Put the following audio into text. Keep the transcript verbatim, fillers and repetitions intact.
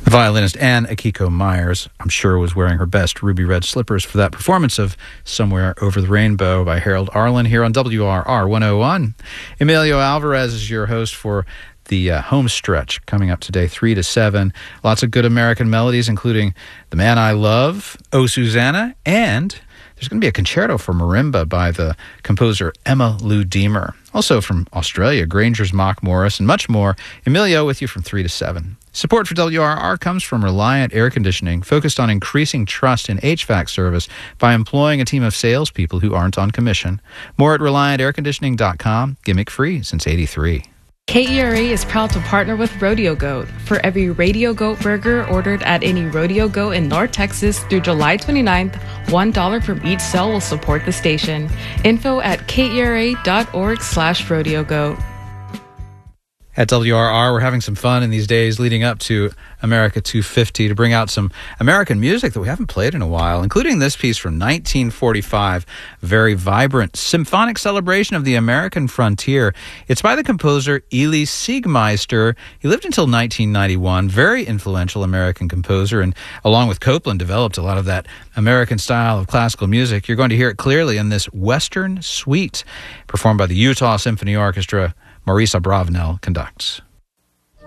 Violinist Anne Akiko Myers, I'm sure, was wearing her best ruby red slippers for that performance of Somewhere Over the Rainbow by Harold Arlen here on W R R one oh one. Emilio Alvarez is your host for the uh, home stretch coming up today, three to seven. Lots of good American melodies, including The Man I Love, Oh Susanna, and there's going to be a concerto for marimba by the composer Emma Lou Deemer. Also from Australia, Granger's Mock Morris, and much more. Emilio with you from three to seven. Support for W R R comes from Reliant Air Conditioning, focused on increasing trust in H V A C service by employing a team of salespeople who aren't on commission. More at reliant air conditioning dot com. Gimmick free since eighty-three. K E R A is proud to partner with Rodeo Goat. For every Radio Goat burger ordered at any Rodeo Goat in North Texas through July twenty-ninth, one dollar from each sale will support the station. Info at kera.org slash Rodeo Goat. At W R R, we're having some fun in these days leading up to America two fifty to bring out some American music that we haven't played in a while, including this piece from nineteen forty-five, very vibrant symphonic celebration of the American frontier. It's by the composer Elie Siegmeister. He lived until nineteen ninety-one, very influential American composer, and along with Copland, developed a lot of that American style of classical music. You're going to hear it clearly in this Western Suite, performed by the Utah Symphony Orchestra. Maurice Abravanel conducts.